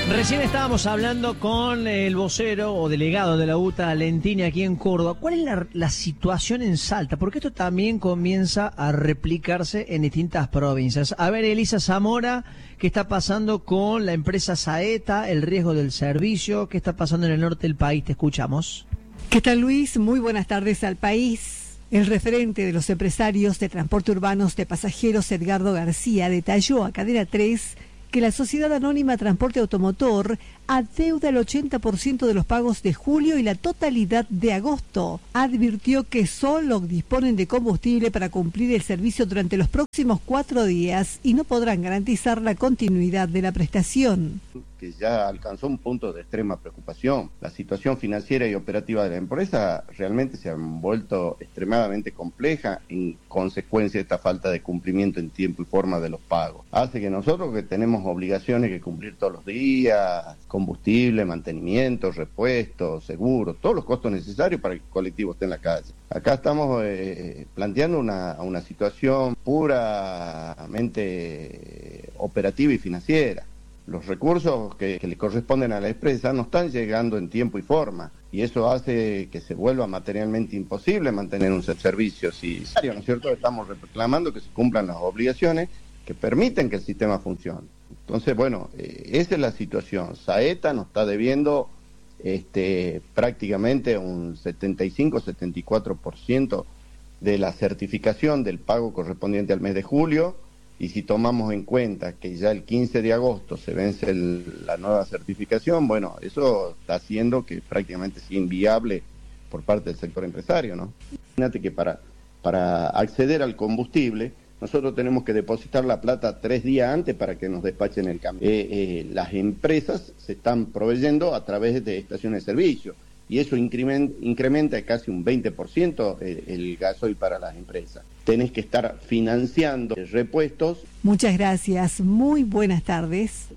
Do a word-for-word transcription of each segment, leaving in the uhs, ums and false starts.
Recién estábamos hablando con el vocero o delegado de la U T A Lentini aquí en Córdoba. ¿Cuál es la, la situación en Salta? Porque esto también comienza a replicarse en distintas provincias. A ver, Elisa Zamora, ¿qué está pasando con la empresa Saeta, el riesgo del servicio? ¿Qué está pasando en el norte del país? Te escuchamos. ¿Qué tal, Luis? Muy buenas tardes al país. El referente de los empresarios de transporte urbanos de pasajeros, Edgardo García, detalló a Cadena tres que la Sociedad Anónima Transporte Automotor adeuda el ochenta por ciento de los pagos de julio y la totalidad de agosto. Advirtió que solo disponen de combustible para cumplir el servicio durante los próximos cuatro días y no podrán garantizar la continuidad de la prestación. Que ya alcanzó un punto de extrema preocupación. La situación financiera y operativa de la empresa realmente se ha vuelto extremadamente compleja en consecuencia de esta falta de cumplimiento en tiempo y forma de los pagos. Hace que nosotros, que tenemos obligaciones que cumplir todos los días, combustible, mantenimiento, repuestos, seguros, todos los costos necesarios para que el colectivo esté en la calle. Acá estamos eh, planteando una, una situación puramente operativa y financiera. Los recursos que, que le corresponden a la empresa no están llegando en tiempo y forma, y eso hace que se vuelva materialmente imposible mantener un servicio. Si, ¿no es cierto? Estamos reclamando que se cumplan las obligaciones que permiten que el sistema funcione. Entonces, bueno, eh, esa es la situación. Saeta nos está debiendo este, prácticamente un setenta y cinco a setenta y cuatro por ciento de la certificación del pago correspondiente al mes de julio. Y si tomamos en cuenta que ya el quince de agosto se vence el, la nueva certificación, bueno, eso está haciendo que prácticamente sea inviable por parte del sector empresario, ¿no? Imagínate que para, para acceder al combustible, nosotros tenemos que depositar la plata tres días antes para que nos despachen el cambio. Eh, eh, las empresas se están proveyendo a través de estaciones de servicio, y eso incrementa, incrementa casi un veinte por ciento el, el gasoil para las empresas. Tenés que estar financiando repuestos. Muchas gracias, muy buenas tardes.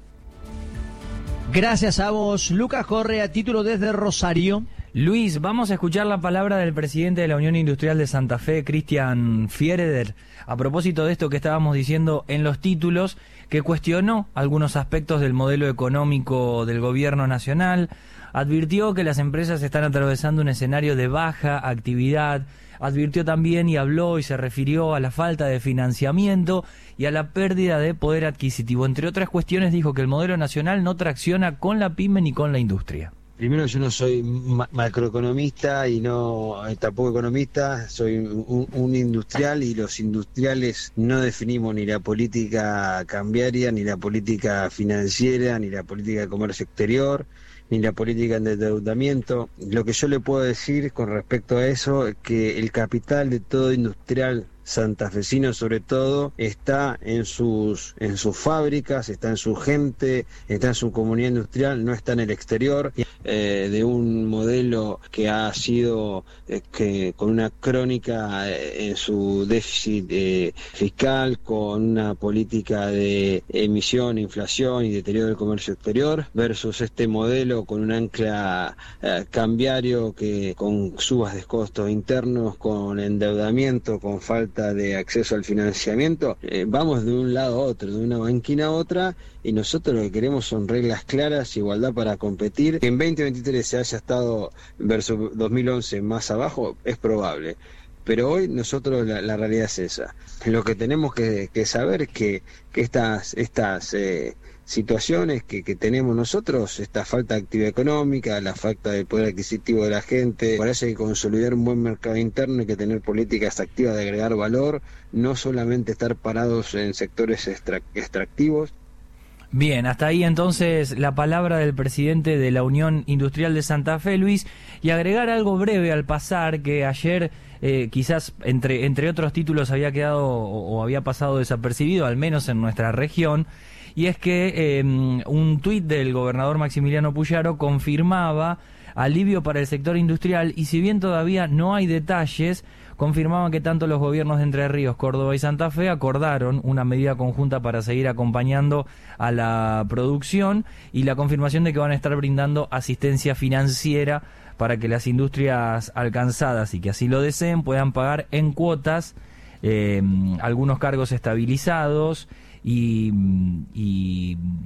Gracias a vos, Lucas Correa, título desde Rosario. Luis, vamos a escuchar la palabra del presidente de la Unión Industrial de Santa Fe, Cristian Fiereder, a propósito de esto que estábamos diciendo en los títulos, que cuestionó algunos aspectos del modelo económico del gobierno nacional, advirtió que las empresas están atravesando un escenario de baja actividad, advirtió también y habló y se refirió a la falta de financiamiento y a la pérdida de poder adquisitivo. Entre otras cuestiones, dijo que el modelo nacional no tracciona con la pyme ni con la industria. Primero, yo no soy ma- macroeconomista y no tampoco economista, soy un, un industrial, y los industriales no definimos ni la política cambiaria, ni la política financiera, ni la política de comercio exterior, ni la política de endeudamiento. Lo que yo le puedo decir con respecto a eso es que el capital de todo industrial santafesino, sobre todo, está en sus en sus fábricas, está en su gente, está en su comunidad industrial, no está en el exterior, eh, de un modelo que ha sido eh, que con una crónica eh, en su déficit eh, fiscal, con una política de emisión, inflación y deterioro del comercio exterior, versus este modelo con un ancla eh, cambiario que con subas de costos internos, con endeudamiento, con falta de acceso al financiamiento. Eh, vamos de un lado a otro, de una banquina a otra, y nosotros lo que queremos son reglas claras, igualdad para competir. Que en veinte veintitrés se haya estado versus dos mil once más abajo es probable, pero hoy nosotros la, la realidad es esa. Lo que tenemos que, que saber es que, que estas, estas eh, situaciones que, que tenemos nosotros, esta falta de actividad económica, la falta de poder adquisitivo de la gente, parece que consolidar un buen mercado interno, hay que tener políticas activas de agregar valor, no solamente estar parados en sectores extra, extractivos. Bien, hasta ahí entonces la palabra del presidente de la Unión Industrial de Santa Fe, Luis, y agregar algo breve al pasar, que ayer eh, quizás entre, entre otros títulos había quedado o, o había pasado desapercibido, al menos en nuestra región, y es que eh, un tuit del gobernador Maximiliano Puyaro confirmaba alivio para el sector industrial, y si bien todavía no hay detalles, confirmaban que tanto los gobiernos de Entre Ríos, Córdoba y Santa Fe acordaron una medida conjunta para seguir acompañando a la producción, y la confirmación de que van a estar brindando asistencia financiera para que las industrias alcanzadas y que así lo deseen puedan pagar en cuotas eh, algunos cargos estabilizados y, y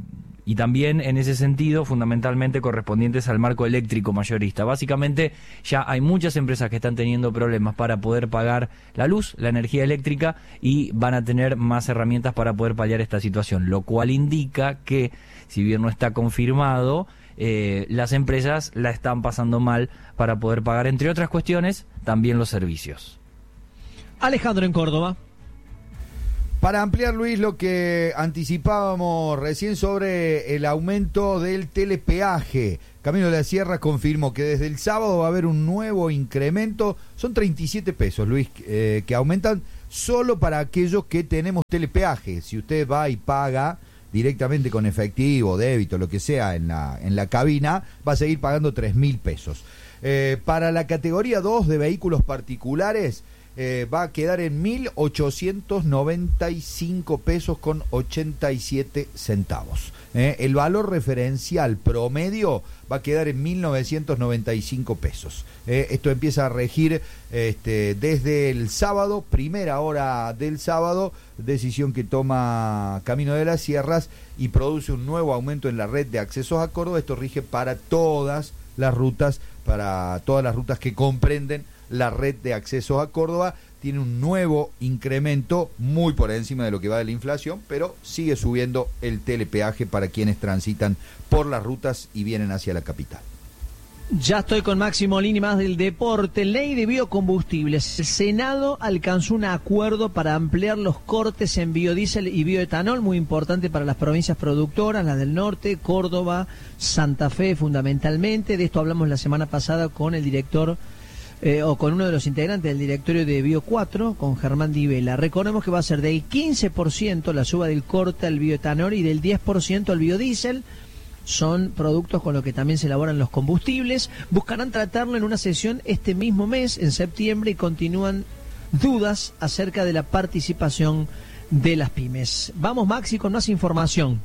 y también en ese sentido fundamentalmente correspondientes al marco eléctrico mayorista. Básicamente ya hay muchas empresas que están teniendo problemas para poder pagar la luz, la energía eléctrica, y van a tener más herramientas para poder paliar esta situación, lo cual indica que, si bien no está confirmado, eh, las empresas la están pasando mal para poder pagar, entre otras cuestiones, también los servicios. Alejandro en Córdoba. Para ampliar, Luis, lo que anticipábamos recién sobre el aumento del telepeaje, Camino de la Sierra confirmó que desde el sábado va a haber un nuevo incremento. Son treinta y siete pesos, Luis, eh, que aumentan solo para aquellos que tenemos telepeaje. Si usted va y paga directamente con efectivo, débito, lo que sea, en la, en la cabina, va a seguir pagando tres mil pesos. Eh, para la categoría dos de vehículos particulares, Eh, va a quedar en mil ochocientos noventa y cinco pesos con ochenta y siete centavos. Eh, el valor referencial promedio va a quedar en mil novecientos noventa y cinco pesos. Eh, esto empieza a regir este, desde el sábado, primera hora del sábado, decisión que toma Camino de las Sierras y produce un nuevo aumento en la red de accesos a Córdoba. Esto rige para todas las rutas, para todas las rutas que comprenden la red de accesos a Córdoba. Tiene un nuevo incremento muy por encima de lo que va de la inflación, pero sigue subiendo el telepeaje para quienes transitan por las rutas y vienen hacia la capital. Ya estoy con Máximo Lini, más del deporte. Ley de biocombustibles. El Senado alcanzó un acuerdo para ampliar los cortes en biodiesel y bioetanol, muy importante para las provincias productoras, las del norte, Córdoba, Santa Fe fundamentalmente. De esto hablamos la semana pasada con el director Eh, o con uno de los integrantes del directorio de Bio cuatro, con Germán Di Vela. Recordemos que va a ser del quince por ciento la suba del corte al bioetanol y del diez por ciento al biodiesel. Son productos con los que también se elaboran los combustibles. Buscarán tratarlo en una sesión este mismo mes, en septiembre, y continúan dudas acerca de la participación de las pymes. Vamos, Maxi, con más información.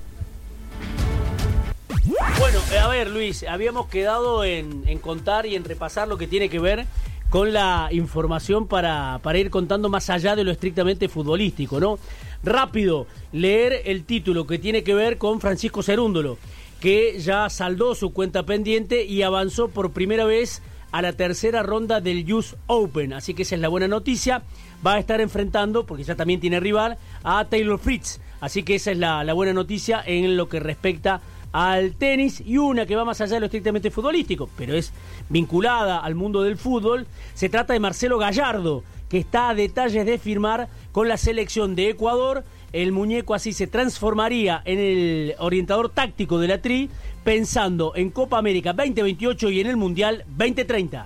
Bueno, a ver, Luis, habíamos quedado en, en contar y en repasar lo que tiene que ver con la información para, para ir contando más allá de lo estrictamente futbolístico, ¿no? Rápido, leer el título que tiene que ver con Francisco Cerúndolo, que ya saldó su cuenta pendiente y avanzó por primera vez a la tercera ronda del U S Open, así que esa es la buena noticia. Va a estar enfrentando, porque ya también tiene rival, a Taylor Fritz, así que esa es la, la buena noticia en lo que respecta al tenis. Y una que va más allá de lo estrictamente futbolístico, pero es vinculada al mundo del fútbol. Se trata de Marcelo Gallardo, que está a detalles de firmar con la selección de Ecuador. El muñeco así se transformaría en el orientador táctico de la Tri, pensando en Copa América veinte veintiocho y en el Mundial veinte treinta.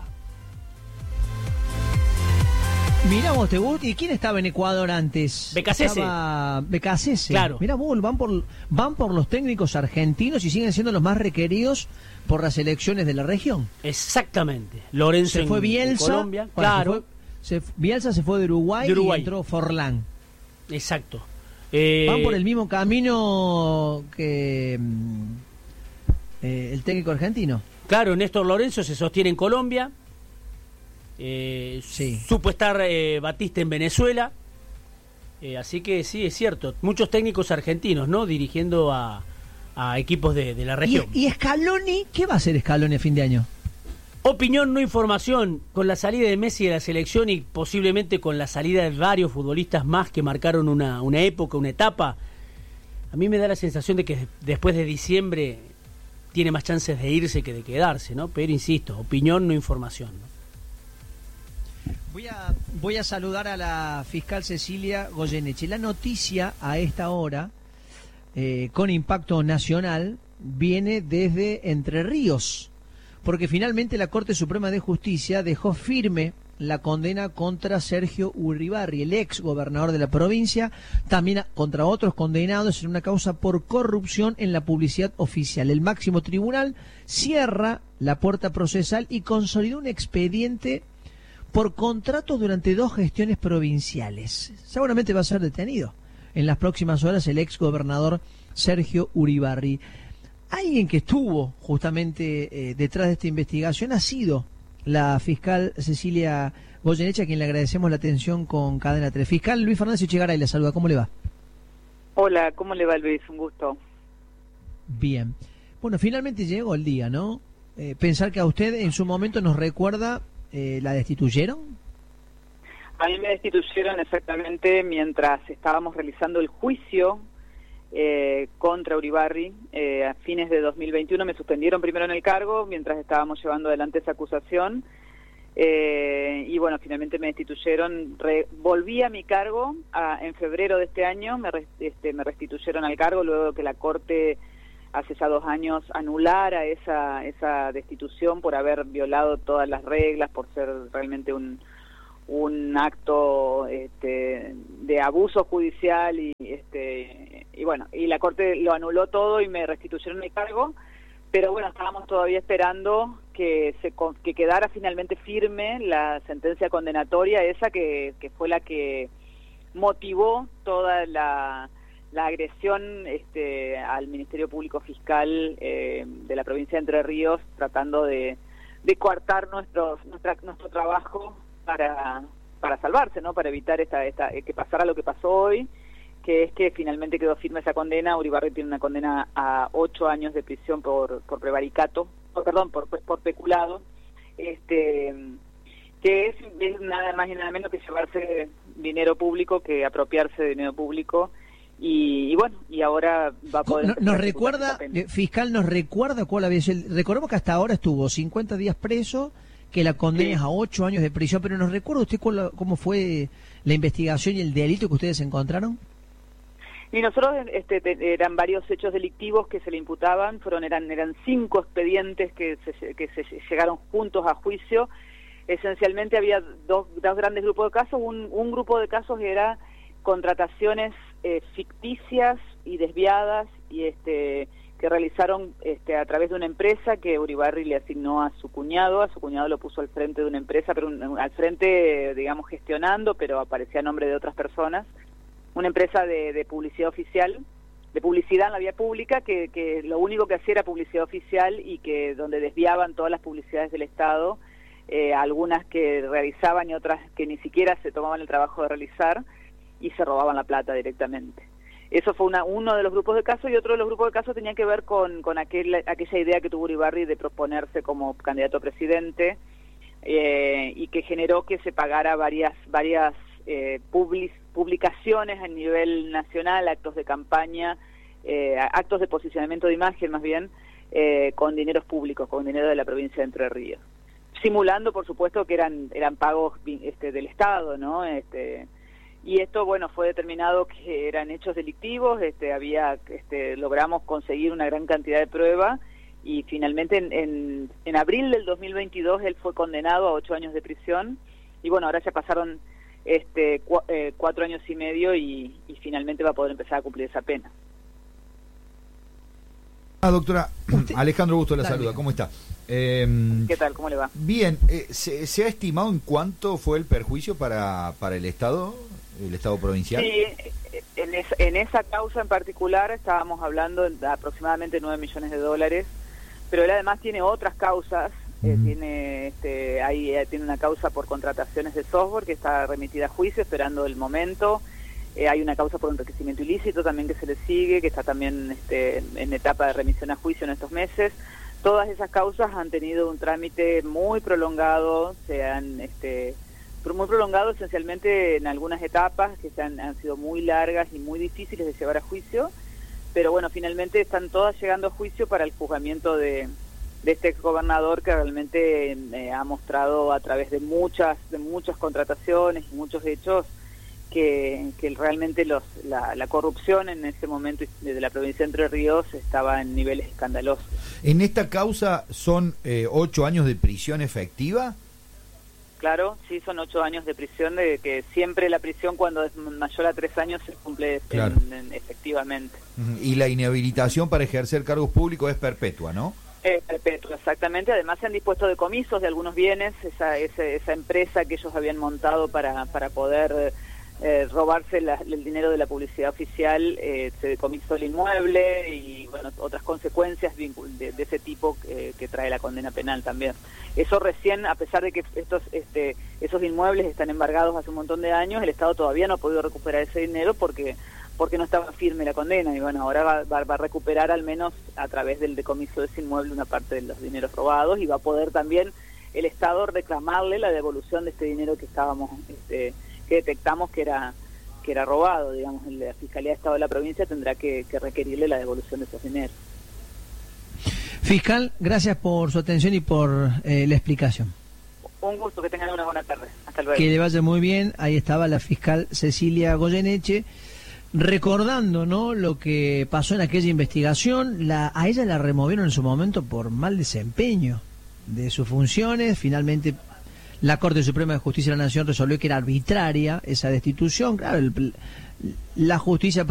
Mirá vos, te gusta. ¿Y quién estaba en Ecuador antes? Becasese. Estaba Becasese. Claro. Mirá vos, van por, van por los técnicos argentinos y siguen siendo los más requeridos por las selecciones de la región. Exactamente. Lorenzo se fue en, Bielsa, en Colombia. Bueno, Claro. Se fue, se, Bielsa se fue de Uruguay, de Uruguay y entró Forlán. Exacto. Eh... Van por el mismo camino que eh, el técnico argentino. Claro, Néstor Lorenzo se sostiene en Colombia. Eh, sí. Supo estar eh, Batista en Venezuela, eh, así que sí, es cierto, muchos técnicos argentinos, ¿no? Dirigiendo a, a equipos de, de la región. ¿Y, ¿Y Scaloni? ¿Qué va a hacer Scaloni a fin de año? Opinión, no información. Con la salida de Messi de la selección y posiblemente con la salida de varios futbolistas más que marcaron una, una época, una etapa, a mí me da la sensación de que después de diciembre tiene más chances de irse que de quedarse, ¿no? Pero insisto, opinión, no información, ¿no? Voy a, voy a saludar a la fiscal Cecilia Goyeneche. La noticia a esta hora, eh, con impacto nacional, viene desde Entre Ríos, porque finalmente la Corte Suprema de Justicia dejó firme la condena contra Sergio Uribarri, el ex gobernador de la provincia, también contra otros condenados en una causa por corrupción en la publicidad oficial. El máximo tribunal cierra la puerta procesal y consolidó un expediente por contratos durante dos gestiones provinciales. Seguramente va a ser detenido en las próximas horas el ex gobernador Sergio Uribarri. Alguien que estuvo justamente eh, detrás de esta investigación ha sido la fiscal Cecilia Goyeneche, a quien le agradecemos la atención con Cadena tres. Fiscal Luis Fernández Echegaray le saluda, ¿cómo le va? Hola, ¿cómo le va, Luis? Un gusto. Bien. Bueno, finalmente llegó el día, ¿no? Eh, pensar que a usted en su momento nos recuerda, eh, ¿la destituyeron? A mí me destituyeron exactamente mientras estábamos realizando el juicio eh, contra Uribarri. Eh, a fines de dos mil veintiuno me suspendieron primero en el cargo mientras estábamos llevando adelante esa acusación. Eh, y bueno, finalmente me destituyeron. Re, volví a mi cargo a, en febrero de este año, me, este, me restituyeron al cargo luego de que la Corte hace ya dos años anulara esa, esa destitución por haber violado todas las reglas, por ser realmente un, un acto este, de abuso judicial y, este, y bueno, y la Corte lo anuló todo y me restituyeron mi cargo. Pero bueno, estábamos todavía esperando que se que quedara finalmente firme la sentencia condenatoria, esa que, que fue la que motivó toda la, la agresión este, al Ministerio Público Fiscal eh, de la provincia de Entre Ríos, tratando de, de coartar nuestros, nuestra, nuestro trabajo para, para salvarse, ¿no? Para evitar esta, esta, que pasara lo que pasó hoy, que es que finalmente quedó firme esa condena. Uribarri tiene una condena a ocho años de prisión por por prevaricato, por, perdón, por por peculado, este que es, es nada más y nada menos que llevarse dinero público, que apropiarse de dinero público, y, y bueno, y ahora va a poder... No, nos recuerda, fiscal, nos recuerda cuál había sido... Recordemos que hasta ahora estuvo cincuenta días preso, que la condena es sí. a ocho años de prisión, pero ¿nos recuerda usted cuál, cómo fue la investigación y el delito que ustedes encontraron? Y nosotros este, te, eran varios hechos delictivos que se le imputaban, fueron eran eran cinco expedientes que se, que se llegaron juntos a juicio. Esencialmente había dos, dos grandes grupos de casos. Un, un grupo de casos era contrataciones eh, ficticias y desviadas y este que realizaron este, a través de una empresa que Uribarri le asignó a su cuñado. A su cuñado lo puso al frente de una empresa, pero un, al frente, digamos, gestionando, pero aparecía a nombre de otras personas. Una empresa de, de publicidad oficial, de publicidad en la vía pública, que, que lo único que hacía era publicidad oficial y que donde desviaban todas las publicidades del Estado, eh, algunas que realizaban y otras que ni siquiera se tomaban el trabajo de realizar, y se robaban la plata directamente. Eso fue una, uno de los grupos de casos, y otro de los grupos de casos tenía que ver con, con aquel, aquella idea que tuvo Uribarri de proponerse como candidato a presidente, eh, y que generó que se pagara varias, varias eh, public, publicaciones a nivel nacional, actos de campaña, eh, actos de posicionamiento de imagen más bien, eh, con dineros públicos, con dinero de la provincia de Entre Ríos, simulando por supuesto que eran eran pagos este, del Estado, ¿no? Este, y esto, bueno, fue determinado que eran hechos delictivos. Este, había este, logramos conseguir una gran cantidad de prueba, y finalmente en, en, en abril del dos mil veintidós él fue condenado a ocho años de prisión, y bueno, ahora ya pasaron este cu eh, cuatro años y medio y, y finalmente va a poder empezar a cumplir esa pena. Ah, doctora, Alejandro Busto la saluda, ¿cómo está? Eh, ¿Qué tal? ¿Cómo le va? Bien, eh, ¿se, ¿se ha estimado en cuánto fue el perjuicio para, para el Estado, el Estado provincial? Sí, en, es, en esa causa en particular estábamos hablando de aproximadamente nueve millones de dólares, pero él además tiene otras causas. Eh, tiene este, ahí eh, tiene una causa por contrataciones de software que está remitida a juicio esperando el momento. Eh, hay una causa por enriquecimiento ilícito también que se le sigue, que está también este, en etapa de remisión a juicio en estos meses. Todas esas causas han tenido un trámite muy prolongado, se han este, muy prolongado esencialmente en algunas etapas que se han, han sido muy largas y muy difíciles de llevar a juicio, pero bueno, finalmente están todas llegando a juicio para el juzgamiento de de este exgobernador, que realmente eh, ha mostrado a través de muchas de muchas contrataciones y muchos hechos que, que realmente los la, la corrupción en ese momento de la provincia de Entre Ríos estaba en niveles escandalosos. ¿En esta causa son eh, ocho años de prisión efectiva? Claro, sí, son ocho años de prisión, de que siempre la prisión cuando es mayor a tres años se cumple claro. en, en, efectivamente. Y la inhabilitación para ejercer cargos públicos es perpetua, ¿no? Eh, perpetua, exactamente. Además se han dispuesto decomisos de algunos bienes, esa, esa, esa empresa que ellos habían montado para, para poder eh, robarse la, el dinero de la publicidad oficial, eh, se decomisó el inmueble y bueno, otras consecuencias de, de ese tipo eh, que trae la condena penal también. Eso recién, a pesar de que estos este, esos inmuebles están embargados hace un montón de años, el Estado todavía no ha podido recuperar ese dinero porque porque no estaba firme la condena, y bueno, ahora va, va, va a recuperar al menos a través del decomiso de ese inmueble una parte de los dineros robados, y va a poder también el Estado reclamarle la devolución de este dinero que estábamos, este, que detectamos que era que era robado, digamos. La Fiscalía de Estado de la provincia tendrá que, que requerirle la devolución de esos dineros. Fiscal, gracias por su atención y por eh, la explicación. Un gusto, que tengan una buena tarde. Hasta luego. Que le vaya muy bien. Ahí estaba la fiscal Cecilia Goyeneche recordando, ¿no?, lo que pasó en aquella investigación. La, a ella la removieron en su momento por mal desempeño de sus funciones. Finalmente la Corte Suprema de Justicia de la Nación resolvió que era arbitraria esa destitución. Claro, el, la justicia